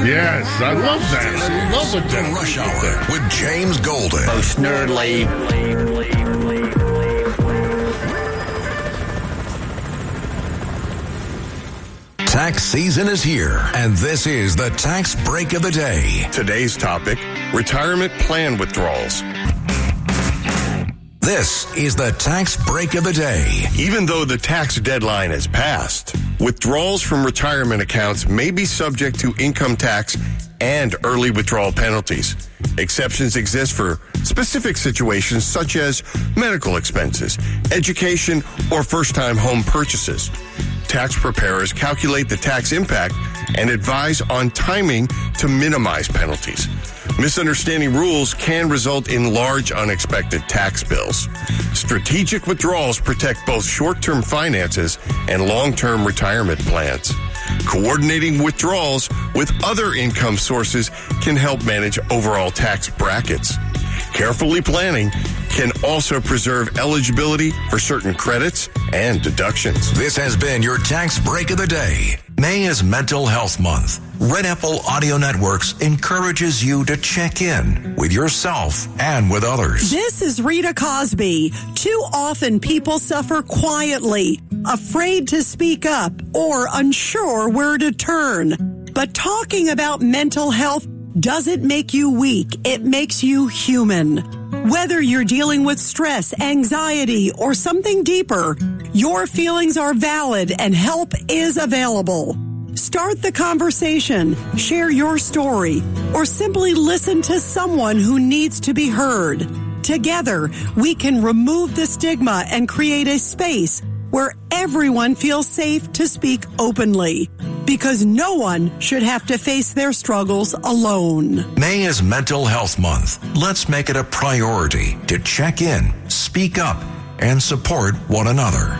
Yes, I love that. I love it. The Rush Hour with James Golden. Most nerdly. Tax season is here, and this is the Tax Break of the Day. Today's topic, retirement plan withdrawals. This is the Tax Break of the Day. Even though the tax deadline has passed, withdrawals from retirement accounts may be subject to income tax and early withdrawal penalties. Exceptions exist for specific situations such as medical expenses, education, or first-time home purchases. Tax preparers calculate the tax impact and advise on timing to minimize penalties. Misunderstanding rules can result in large unexpected tax bills. Strategic withdrawals protect both short-term finances and long-term retirement plans. Coordinating withdrawals with other income sources can help manage overall tax brackets. Carefully planning can also preserve eligibility for certain credits and deductions. This has been your Tax Break of the Day. May is Mental Health Month. Red Apple Audio Networks encourages you to check in with yourself and with others. This is Rita Cosby. Too often people suffer quietly, afraid to speak up or unsure where to turn. But talking about mental health doesn't make you weak. It makes you human. Whether you're dealing with stress, anxiety, or something deeper, your feelings are valid and help is available. Start the conversation, share your story, or simply listen to someone who needs to be heard. Together, we can remove the stigma and create a space where everyone feels safe to speak openly, because no one should have to face their struggles alone. May is Mental Health Month. Let's make it a priority to check in, speak up, and support one another.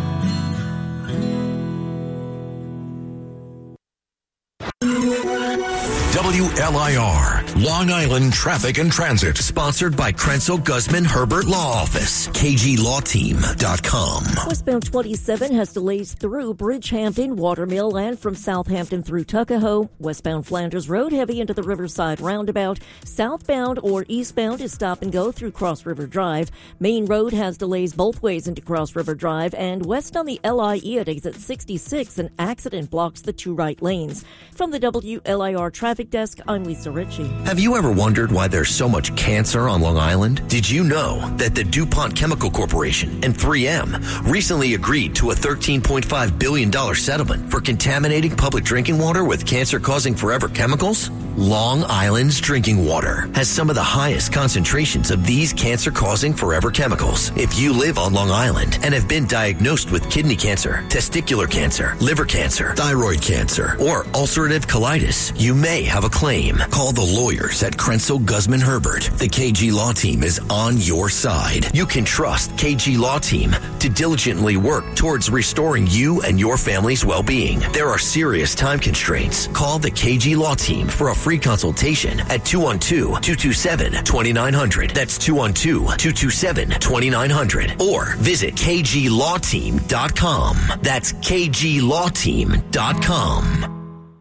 WLIR, Long Island Traffic and Transit. Sponsored by Krenzel Guzman Herbert Law Office. KGLawTeam.com. Westbound 27 has delays through Bridgehampton, Watermill, and from Southampton through Tuckahoe. Westbound Flanders Road heavy into the Riverside Roundabout. Southbound or eastbound is stop and go through Cross River Drive. Main Road has delays both ways into Cross River Drive. And west on the LIE at exit 66, an accident blocks the two right lanes. From the WLIR Traffic Desk, I'm Lisa Ritchie. Have you ever wondered why there's so much cancer on Long Island? Did you know that the DuPont Chemical Corporation and 3M recently agreed to a $13.5 billion settlement for contaminating public drinking water with cancer-causing forever chemicals? Long Island's drinking water has some of the highest concentrations of these cancer-causing forever chemicals. If you live on Long Island and have been diagnosed with kidney cancer, testicular cancer, liver cancer, thyroid cancer, or ulcerative colitis, you may have a claim. Call the lawyers at Krenzel Guzman Herbert. The KG Law Team is on your side. You can trust KG Law Team to diligently work towards restoring you and your family's well-being. There are serious time constraints. Call the KG Law Team for a free consultation at 212-227-2900. That's 212-227-2900. Or visit KGLawTeam.com. That's KGLawTeam.com.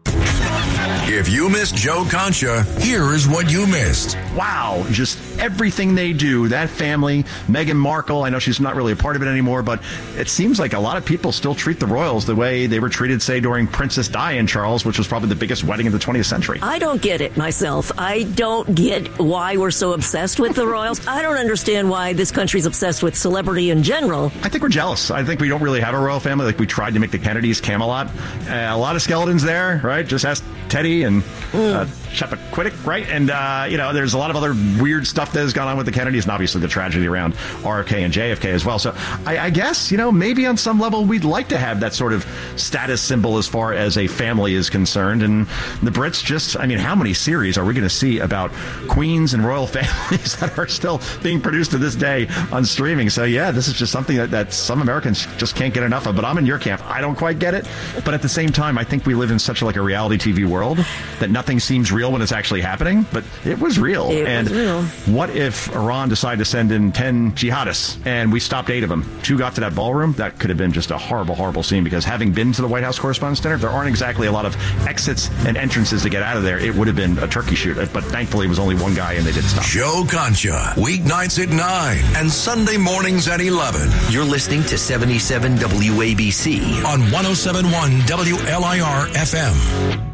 If you missed Joe Concha, here is what you missed. Wow, just everything they do. That family, Meghan Markle, I know she's not really a part of it anymore, but it seems like a lot of people still treat the royals the way they were treated, say, during Princess Di and Charles, which was probably the biggest wedding of the 20th century. I don't get it myself. I don't get why we're so obsessed with the royals. I don't understand why this country's obsessed with celebrity in general. I think we're jealous. I think we don't really have a royal family like we tried to make the Kennedys Camelot. A lot of skeletons there, right? Just ask Teddy and Chappaquiddick, right? And, there's a lot of other weird stuff that has gone on with the Kennedys, and obviously the tragedy around RFK and JFK as well. So I guess, maybe on some level we'd like to have that sort of status symbol as far as a family is concerned. And the Brits just, how many series are we going to see about queens and royal families that are still being produced to this day on streaming? So, yeah, this is just something that some Americans just can't get enough of. But I'm in your camp. I don't quite get it. But at the same time, I think we live in such a reality TV world that nothing seems real when it's actually happening. But it was real. It was real. what if Iran decided to send in 10 jihadists and we stopped 8 of them? 2 got to that ballroom. That could have been just a horrible, horrible scene, because having been to the White House Correspondents' Dinner, there aren't exactly a lot of exits and entrances to get out of there. It would have been a turkey shoot, but thankfully it was only one guy and they did stop. Joe Concha, weeknights at 9 and Sunday mornings at 11. You're listening to 77 WABC On 107.1 WLIR FM.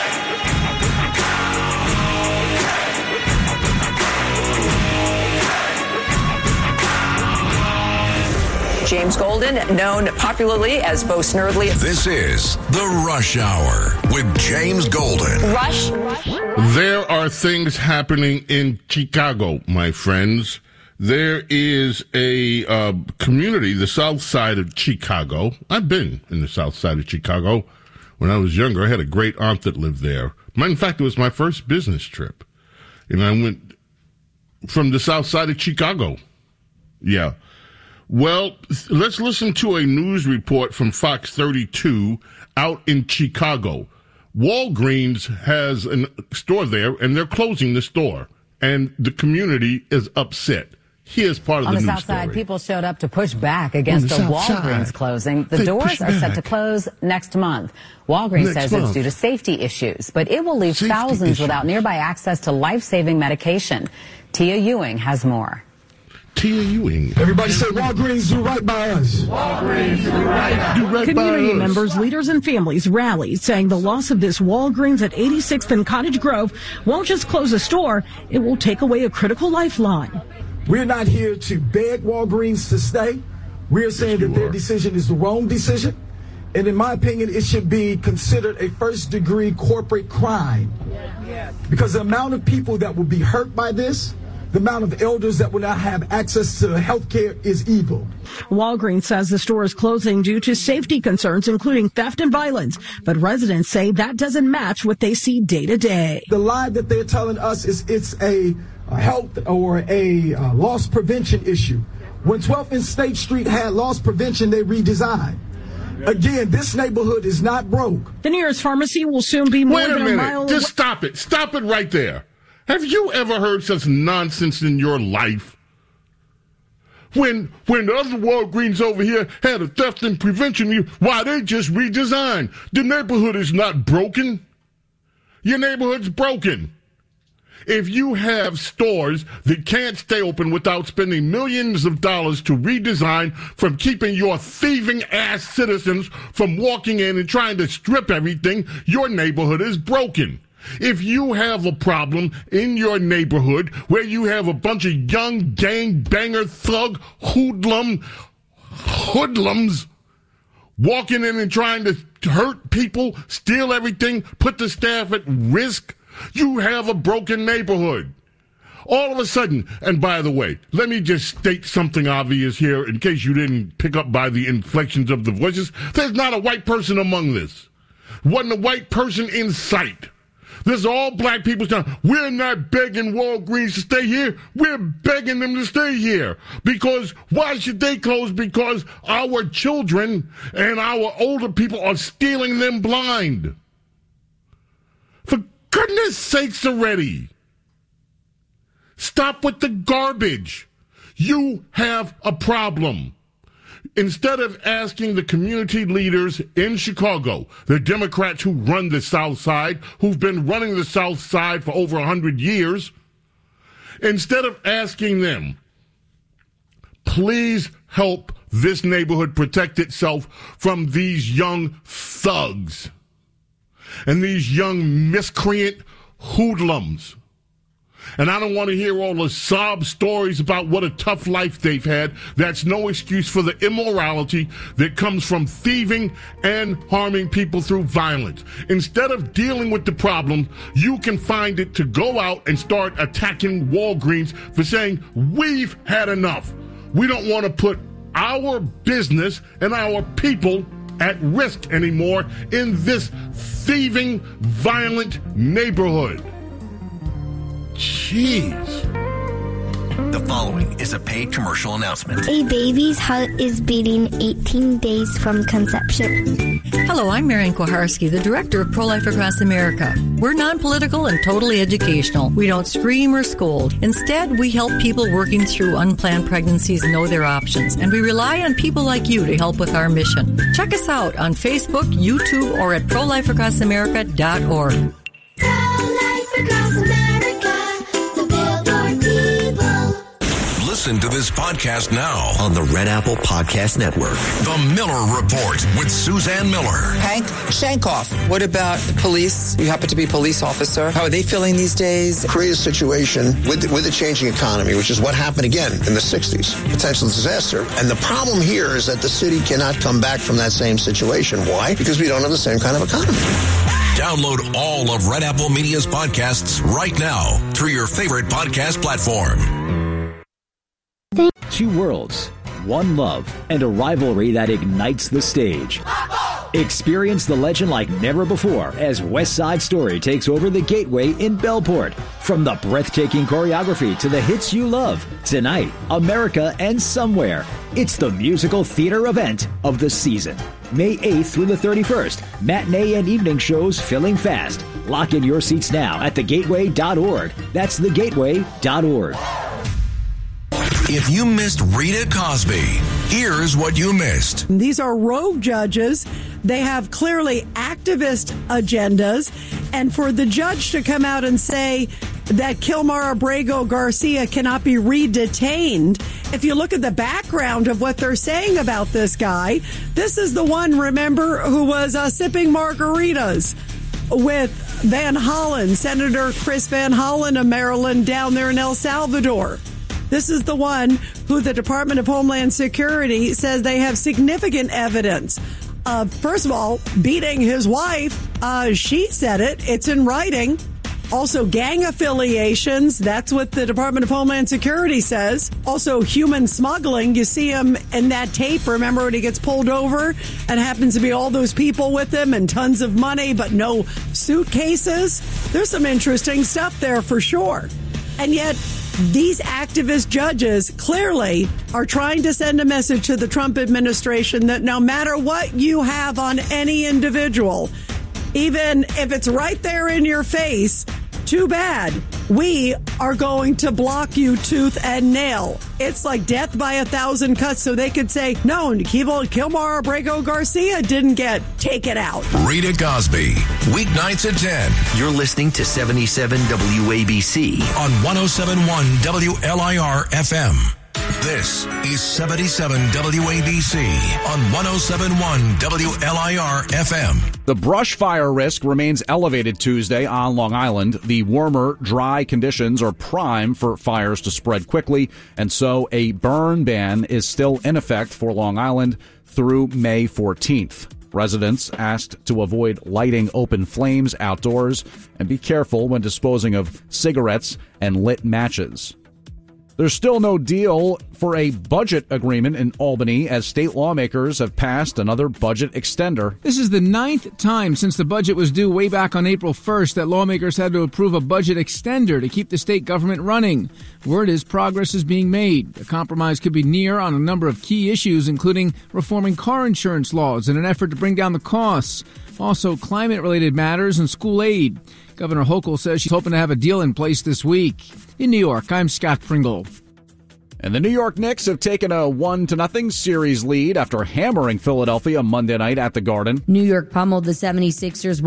James Golden, known popularly as Bo Snerdley. This is The Rush Hour with James Golden. Rush. There are things happening in Chicago, my friends. There is a community, the south side of Chicago. I've been in the south side of Chicago. When I was younger, I had a great aunt that lived there. In fact, it was my first business trip. And I went from the south side of Chicago. Yeah. Well, let's listen to a news report from Fox 32 out in Chicago. Walgreens has a store there, and they're closing the store. And the community is upset. Here's part of the news story. On the south side, people showed up to push back against the Walgreens closing. The doors are set to close next month. Walgreens says it's due to safety issues, but it will leave thousands without nearby access to life-saving medication. Tia Ewing has more. Tia Ewing. Everybody say Walgreens do right by us. Walgreens do right by us. Community members, leaders, and families rallied, saying the loss of this Walgreens at 86th and Cottage Grove won't just close a store, it will take away a critical lifeline. We're not here to beg Walgreens to stay. We're saying that their decision is the wrong decision. And in my opinion, it should be considered a first-degree corporate crime. Because the amount of people that will be hurt by this, the amount of elders that will not have access to health care is evil. Walgreens says the store is closing due to safety concerns, including theft and violence. But residents say that doesn't match what they see day to day. The lie that they're telling us is it's a health or a loss prevention issue. When 12th and State Street had loss prevention, they redesigned. Again, this neighborhood is not broke. The nearest pharmacy will soon be more than a mile away. Just stop it. Stop it right there. Have you ever heard such nonsense in your life? When the other Walgreens over here had a theft and prevention, why they just redesigned. The neighborhood is not broken. Your neighborhood's broken. If you have stores that can't stay open without spending millions of dollars to redesign, from keeping your thieving ass citizens from walking in and trying to strip everything, your neighborhood is broken. If you have a problem in your neighborhood where you have a bunch of young gangbanger thug hoodlums walking in and trying to hurt people, steal everything, put the staff at risk, you have a broken neighborhood. All of a sudden, and by the way, let me just state something obvious here in case you didn't pick up by the inflections of the voices. There's not a white person among this. Wasn't a white person in sight. This is all black people saying, we're not begging Walgreens to stay here. We're begging them to stay here. Because why should they close? Because our children and our older people are stealing them blind. For goodness sakes already. Stop with the garbage. You have a problem. Instead of asking the community leaders in Chicago, the Democrats who run the South Side, who've been running the South Side for over 100 years, instead of asking them, please help this neighborhood protect itself from these young thugs and these young miscreant hoodlums. And I don't want to hear all the sob stories about what a tough life they've had. That's no excuse for the immorality that comes from thieving and harming people through violence. Instead of dealing with the problem, you can find it to go out and start attacking Walgreens for saying, we've had enough. We don't want to put our business and our people at risk anymore in this thieving, violent neighborhood. Jeez. The following is a paid commercial announcement. A baby's heart is beating 18 days from conception. Hello, I'm Marian Kuharski, the director of Pro-Life Across America. We're non-political and totally educational. We don't scream or scold. Instead, we help people working through unplanned pregnancies know their options, and we rely on people like you to help with our mission. Check us out on Facebook, YouTube, or at prolifeacrossamerica.org. Pro-Life Across America, the Billboard people. Listen to this podcast now On the Red Apple Podcast Network. The Miller Report with Suzanne Miller. Hank Shankoff, what about the police? You happen to be a police officer. How are they feeling these days? Create a situation with the changing economy, which is what happened again in the 60s. Potential disaster. And the problem here is that the city cannot come back from that same situation. Why? Because we don't have the same kind of economy. Download all of Red Apple Media's podcasts right now through your favorite podcast platform. Two worlds, one love, and a rivalry that ignites the stage. Experience the legend like never before as West Side Story takes over the Gateway in Bellport. From the breathtaking choreography to the hits you love, tonight, America and Somewhere. It's the musical theater event of the season. May 8th through the 31st. Matinee and evening shows filling fast. Lock in your seats now at thegateway.org. That's thegateway.org. If you missed Rita Cosby, here's what you missed. These are rogue judges. They have clearly activist agendas. And for the judge to come out and say that Kilmar Abrego Garcia cannot be re-detained, if you look at the background of what they're saying about this guy, this is the one, remember, who was sipping margaritas with Van Hollen, Senator Chris Van Hollen of Maryland down there in El Salvador. This is the one who the Department of Homeland Security says they have significant evidence of, first of all, beating his wife. She said it. It's in writing. Also, gang affiliations. That's what the Department of Homeland Security says. Also, human smuggling. You see him in that tape. Remember when he gets pulled over and happens to be all those people with him and tons of money, but no suitcases? There's some interesting stuff there for sure. And yet, these activist judges clearly are trying to send a message to the Trump administration that no matter what you have on any individual, even if it's right there in your face, too bad. We are going to block you tooth and nail. It's like death by 1,000 cuts, so they could say, no, Kilmar Abrego Garcia didn't get taken out. Rita Cosby, weeknights at 10. You're listening to 77 WABC on 107.1 WLIR FM. This is 77 WABC on 107.1 WLIR FM. The brush fire risk remains elevated Tuesday on Long Island. The warmer, dry conditions are prime for fires to spread quickly, and so a burn ban is still in effect for Long Island through May 14th. Residents asked to avoid lighting open flames outdoors and be careful when disposing of cigarettes and lit matches. There's still no deal for a budget agreement in Albany as state lawmakers have passed another budget extender. This is the 9th time since the budget was due way back on April 1st that lawmakers had to approve a budget extender to keep the state government running. Word is progress is being made. A compromise could be near on a number of key issues, including reforming car insurance laws in an effort to bring down the costs. Also, climate-related matters and school aid. Governor Hochul says she's hoping to have a deal in place this week. In New York, I'm Scott Pringle. And the New York Knicks have taken a 1-0 series lead after hammering Philadelphia Monday night at the Garden. New York pummeled the 76ers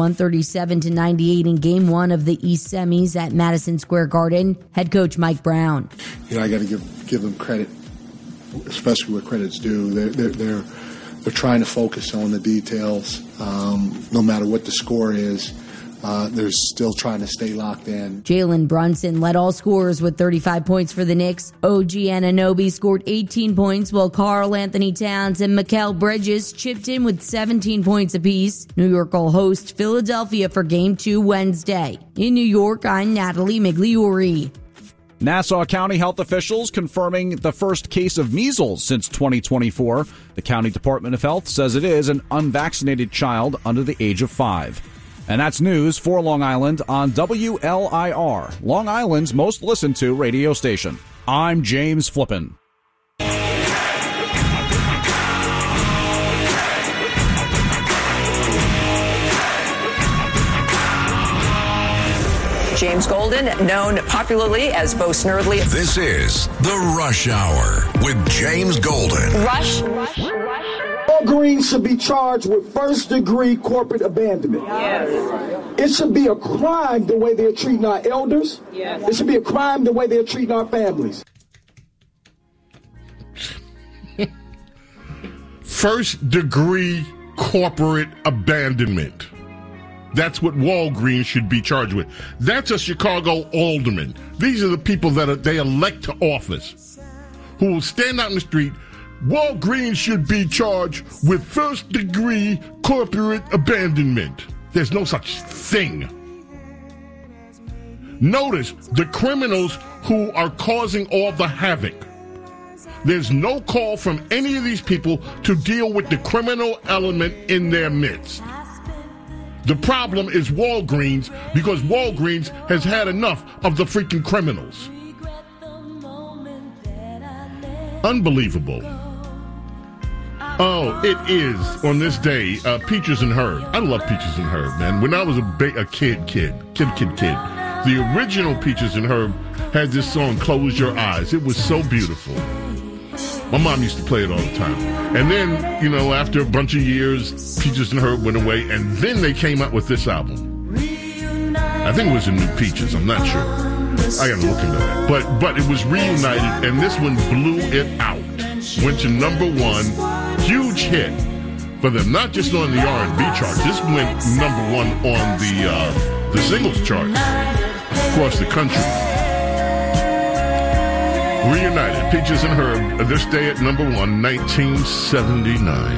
137-98 in Game 1 of the East Semis at Madison Square Garden. Head coach Mike Brown. I got to give them credit, especially where credit's due. They're trying to focus on the details. No matter what the score is, they're still trying to stay locked in. Jalen Brunson led all scorers with 35 points for the Knicks. OG Anunoby scored 18 points, while Karl Anthony Towns and Mikal Bridges chipped in with 17 points apiece. New York will host Philadelphia for Game 2 Wednesday. In New York, I'm Natalie Migliori. Nassau County health officials confirming the first case of measles since 2024. The County Department of Health says it is an unvaccinated child under the age of 5. And that's news for Long Island on WLIR, Long Island's most listened to radio station. I'm James Flippin. James Golden, known popularly as Bo Snerdley. This is The Rush Hour with James Golden. Rush. Walgreens should be charged with first-degree corporate abandonment. Yes. It should be a crime the way they're treating our elders. Yes. It should be a crime the way they're treating our families. First-degree corporate abandonment. That's what Walgreens should be charged with. That's a Chicago alderman. These are the people that they elect to office who will stand out in the street. Walgreens should be charged with first-degree corporate abandonment. There's no such thing. Notice the criminals who are causing all the havoc. There's no call from any of these people to deal with the criminal element in their midst. The problem is Walgreens, because Walgreens has had enough of the freaking criminals. Unbelievable. Oh, it is on this day, Peaches and Herb. I love Peaches and Herb, man. When I was a kid, the original Peaches and Herb had this song, Close Your Eyes. It was so beautiful. My mom used to play it all the time. And then, after a bunch of years, Peaches and Herb went away, and then they came out with this album. I think it was a new Peaches. I'm not sure. I gotta look into that. But it was reunited, and this one blew it out. Went to number one. Huge hit for them, not just on the R&B charts. This went number one on the singles charts across the country. Reunited, Peaches and Herb, this day at number one, 1979.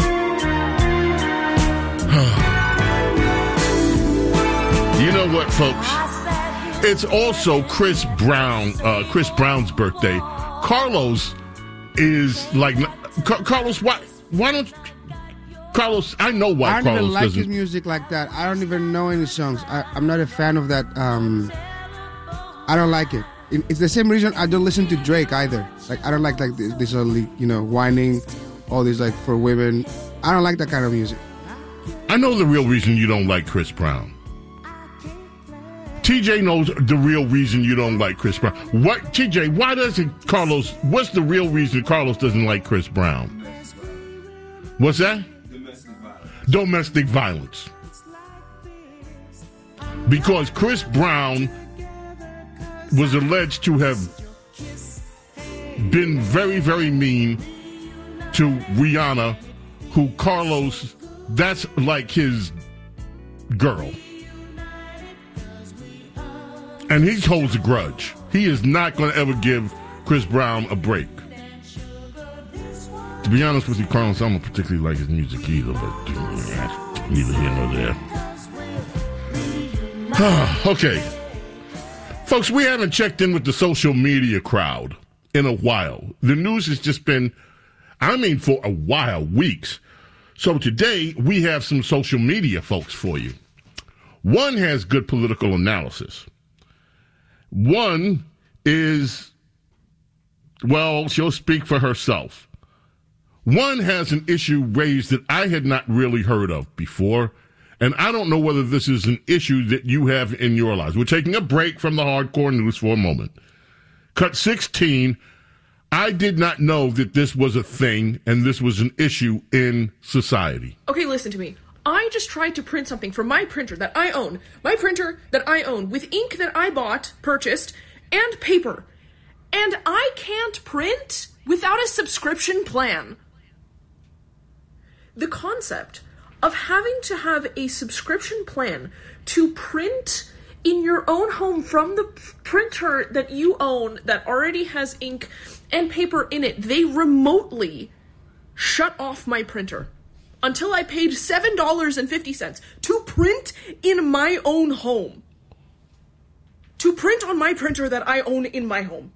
You know what, folks? It's also Chris Brown's birthday. Carlos is like, Carlos, why don't Carlos? I know why Carlos doesn't. I don't even like his music like that. I don't even know any songs. I'm not a fan of that. I don't like it. It's the same reason I don't listen to Drake either. Like, I don't like this only, whining, all this like for women. I don't like that kind of music. I know the real reason you don't like Chris Brown. TJ knows the real reason you don't like Chris Brown. What, TJ, what's the real reason Carlos doesn't like Chris Brown? What's that? Domestic violence. Because Chris Brown was alleged to have been very, very mean to Rihanna, who Carlos, that's like his girl. And he holds a grudge. He is not going to ever give Chris Brown a break. To be honest with you, Carlos, I don't particularly like his music either, but neither here nor there. Okay. Folks, we haven't checked in with the social media crowd in a while. The news has just been, for a while, weeks. So today, we have some social media folks for you. One has good political analysis. One is, well, she'll speak for herself. One has an issue raised that I had not really heard of before, and I don't know whether this is an issue that you have in your lives. We're taking a break from the hardcore news for a moment. Cut 16, I did not know that this was a thing and this was an issue in society. Okay, listen to me. I just tried to print something from my printer that I own. My printer that I own with ink that I purchased, and paper. And I can't print without a subscription plan. The concept of having to have a subscription plan to print in your own home from the printer that you own that already has ink and paper in it, they remotely shut off my printer until I paid $7.50 to print in my own home. To print on my printer that I own in my home.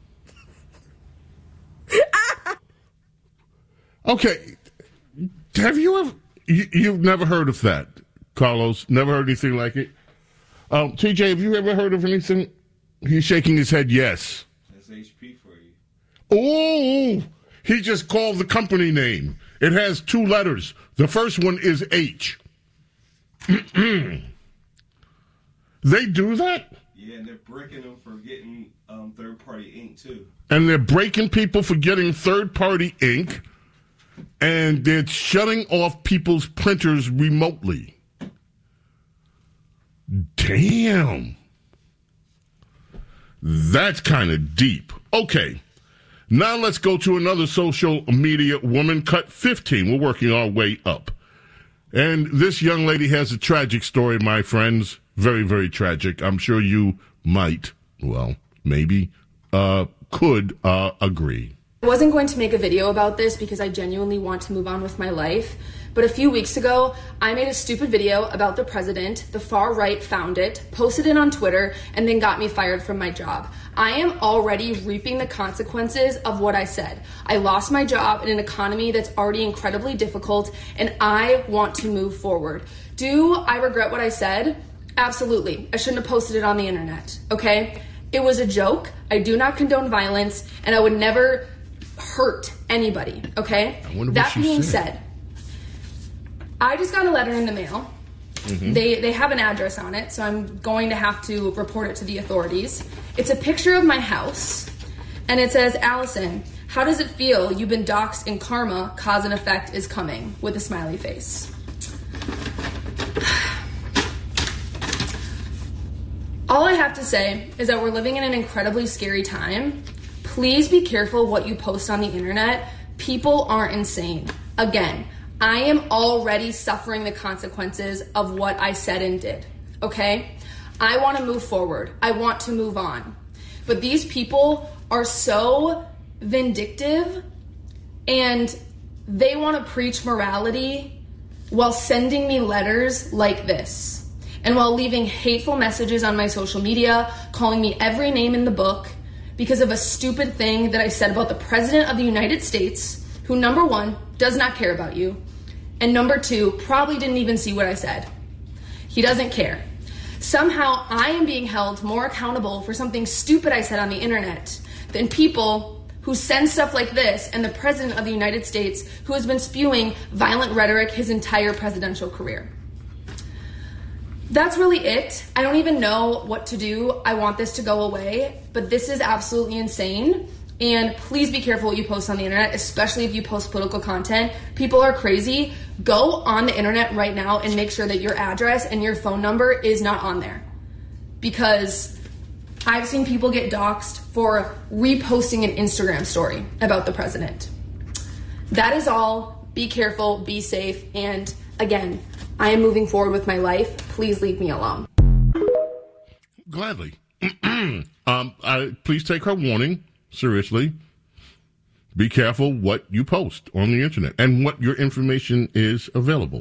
Okay. Have you ever... You've never heard of that, Carlos? Never heard anything like it? TJ, have you ever heard of anything? He's shaking his head yes. That's HP for you. Oh, he just called the company name. It has 2 letters. The first one is H. They do that? Yeah, and they're breaking them for getting third-party ink, too. And they're breaking people for getting third-party ink, and they're shutting off people's printers remotely. Damn. That's kind of deep. Okay. Now let's go to another social media woman, cut 15. We're working our way up. And this young lady has a tragic story, my friends. Very, very tragic. I'm sure you might, well, maybe, could agree. I wasn't going to make a video about this because I genuinely want to move on with my life. But a few weeks ago, I made a stupid video about the president. The far right found it, posted it on Twitter, and then got me fired from my job. I am already reaping the consequences of what I said. I lost my job in an economy that's already incredibly difficult, and I want to move forward. Do I regret what I said? Absolutely. I shouldn't have posted it on the internet, okay? It was a joke. I do not condone violence, and I would never hurt anybody, okay? That being said, I just got a letter in the mail. Mm-hmm. They have an address on it, so I'm going to have to report it to the authorities. It's a picture of my house, and it says, Allison, how does it feel? You've been doxxed and karma, cause and effect is coming, with a smiley face. All I have to say is that we're living in an incredibly scary time. Please be careful what you post on the internet. People are insane. Again, I am already suffering the consequences of what I said and did, okay? I want to move forward. I want to move on. But these people are so vindictive, and they want to preach morality while sending me letters like this, and while leaving hateful messages on my social media, calling me every name in the book because of a stupid thing that I said about the President of the United States, who, number one, does not care about you, and number two, probably didn't even see what I said. He doesn't care. Somehow I am being held more accountable for something stupid I said on the internet than people who send stuff like this and the President of the United States, who has been spewing violent rhetoric his entire presidential career. That's really it. I don't even know what to do. I want this to go away, but this is absolutely insane. And please be careful what you post on the internet, especially if you post political content. People are crazy. Go on the internet right now and make sure that your address and your phone number is not on there. Because I've seen people get doxxed for reposting an Instagram story about the president. That is all. Be careful, be safe, and again, I am moving forward with my life. Please leave me alone. Gladly. Please take her warning seriously. Be careful what you post on the internet and what your information is available.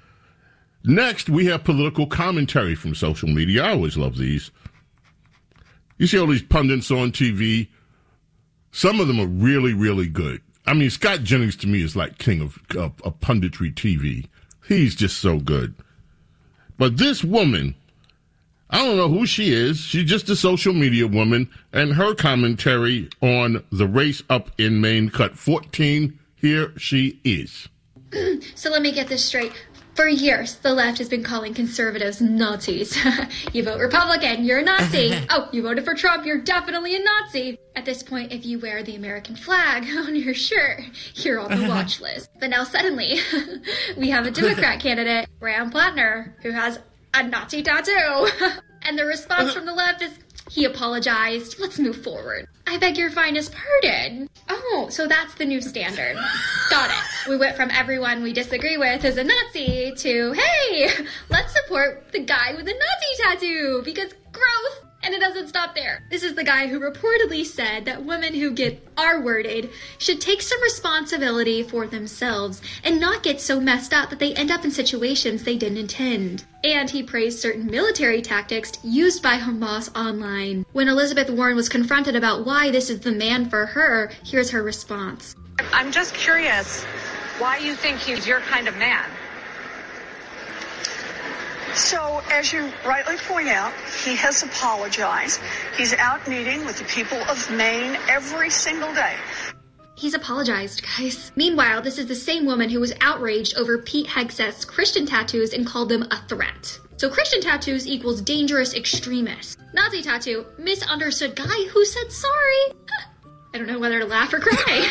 Next, we have political commentary from social media. I always love these. You see all these pundits on TV. Some of them are really, really good. I mean, Scott Jennings to me is like king of punditry TV. He's just so good. But this woman, I don't know who she is. She's just a social media woman, and her commentary on the race up in Maine, cut 14, here she is. So let me get this straight. For years, the left has been calling conservatives Nazis. You vote Republican, you're a Nazi. Oh, you voted for Trump, you're definitely a Nazi. At this point, if you wear the American flag on your shirt, you're on the watch list. But now suddenly, we have a Democrat candidate, Graham Plattner, who has a Nazi tattoo. And the response from the left is, he apologized. Let's move forward. I beg your finest pardon. Oh, so that's the new standard. Got it. We went from everyone we disagree with is a Nazi to, hey, let's support the guy with the Nazi tattoo because growth. And it doesn't stop there. This is the guy who reportedly said that women who get R-worded should take some responsibility for themselves and not get so messed up that they end up in situations they didn't intend. And he praised certain military tactics used by Hamas online. When Elizabeth Warren was confronted about why this is the man for her, here's her response. I'm just curious why you think he's your kind of man. So, as you rightly point out, he has apologized. He's out meeting with the people of Maine every single day. He's apologized, guys. Meanwhile, this is the same woman who was outraged over Pete Hegseth's Christian tattoos and called them a threat. So Christian tattoos equals dangerous extremist. Nazi tattoo, misunderstood guy who said sorry. I don't know whether to laugh or cry.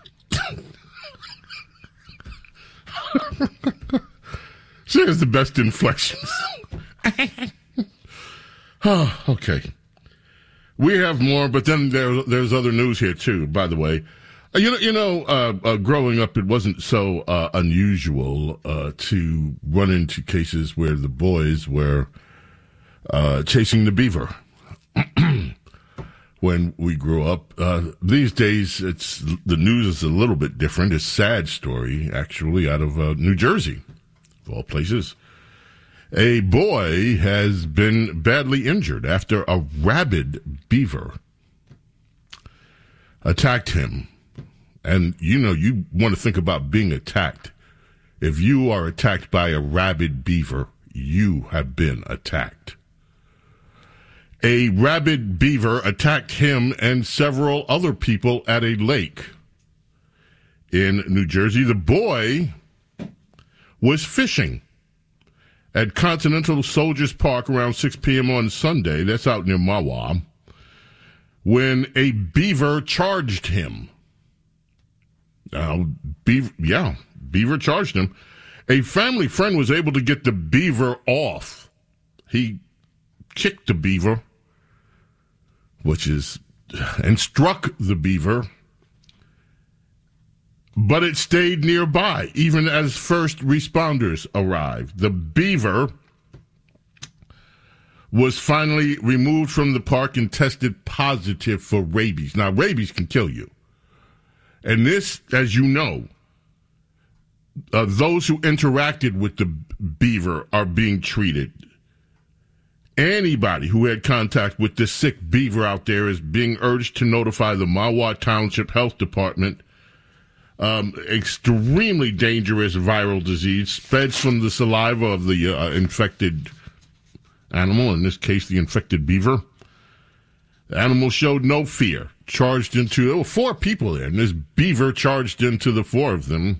She has the best inflections. Oh, okay. We have more, but then there's other news here too, by the way. Growing up, it wasn't so unusual to run into cases where the boys were chasing the beaver. When we grew up, these days, the news is a little bit different. It's a sad story, actually, out of New Jersey, of all places. A boy has been badly injured after a rabid beaver attacked him. And, you want to think about being attacked. If you are attacked by a rabid beaver, you have been attacked. A rabid beaver attacked him and several other people at a lake in New Jersey. The boy was fishing at Continental Soldiers Park around 6 p.m. on Sunday. That's out near Mahwah. When a beaver charged him. Beaver charged him. A family friend was able to get the beaver off. He kicked the beaver, and struck the beaver, but it stayed nearby, even as first responders arrived. The beaver was finally removed from the park and tested positive for rabies. Now, rabies can kill you. And this, as you know, those who interacted with the beaver are being treated. Anybody who had contact with this sick beaver out there is being urged to notify the Mahwah Township Health Department. Extremely dangerous viral disease spreads from the saliva of the infected animal, in this case the infected beaver. The animal showed no fear. There were 4 people there, and this beaver charged into the 4 of them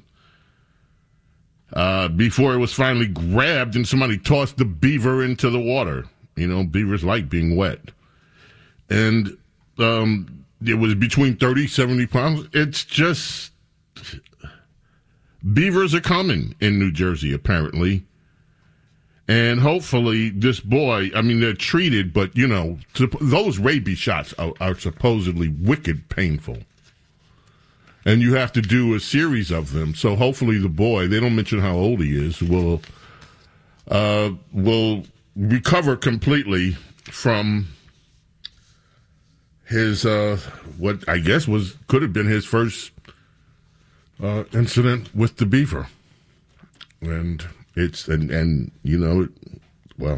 before it was finally grabbed and somebody tossed the beaver into the water. Beavers like being wet. And it was between 30, 70 pounds. It's just, beavers are coming in New Jersey, apparently. And hopefully this boy, they're treated, but, those rabies shots are supposedly wicked painful. And you have to do a series of them. So hopefully the boy, they don't mention how old he is, will recover completely from his, what I guess could have been his first incident with the beaver. And well,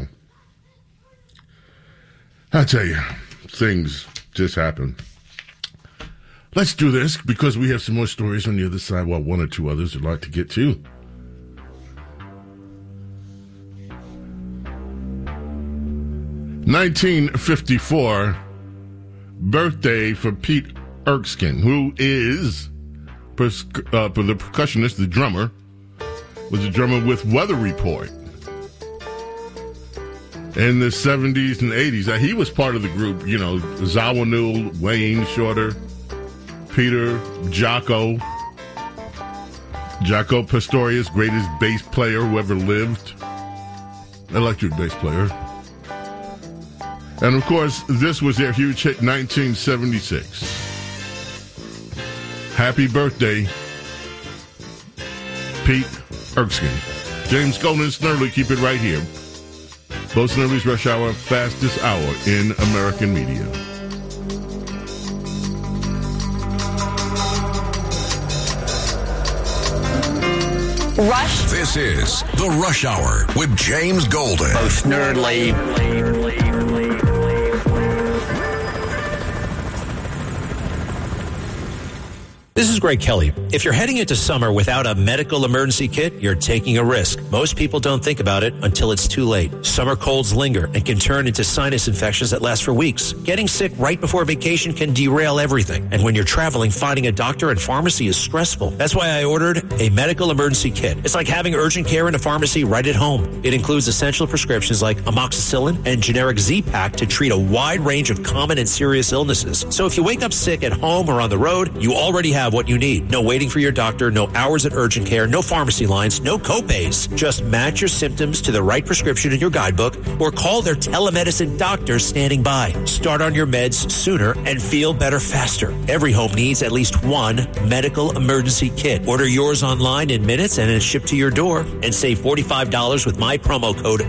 I tell you, things just happen. Let's do this because we have some more stories on the other side. Well, 1 or 2 others I'd like to get to. (1954) birthday for Pete Erskine, who is the percussionist, the drummer. Was a drummer with Weather Report in the 70s and 80s. He was part of the group, Zawinul, Wayne Shorter, Peter, Jaco Pastorius, greatest bass player who ever lived, electric bass player. And of course, this was their huge hit, 1976. Happy birthday, Pete Erskine. James Golden and Snerdley, keep it right here. Bo Snerdley's Rush Hour, fastest hour in American media. Rush. This is the Rush Hour with James Golden. Bo Snerdley. This is Greg Kelly. If you're heading into summer without a medical emergency kit, you're taking a risk. Most people don't think about it until it's too late. Summer colds linger and can turn into sinus infections that last for weeks. Getting sick right before vacation can derail everything. And when you're traveling, finding a doctor and pharmacy is stressful. That's why I ordered a medical emergency kit. It's like having urgent care in a pharmacy right at home. It includes essential prescriptions like amoxicillin and generic Z-Pak to treat a wide range of common and serious illnesses. So if you wake up sick at home or on the road, you already have what you need. No waiting for your doctor, no hours at urgent care, no pharmacy lines, no copays. Just match your symptoms to the right prescription in your guidebook or call their telemedicine doctor standing by. Start on your meds sooner and feel better faster. Every home needs at least one medical emergency kit. Order yours online in minutes and it's shipped to your door and save $45 with my promo code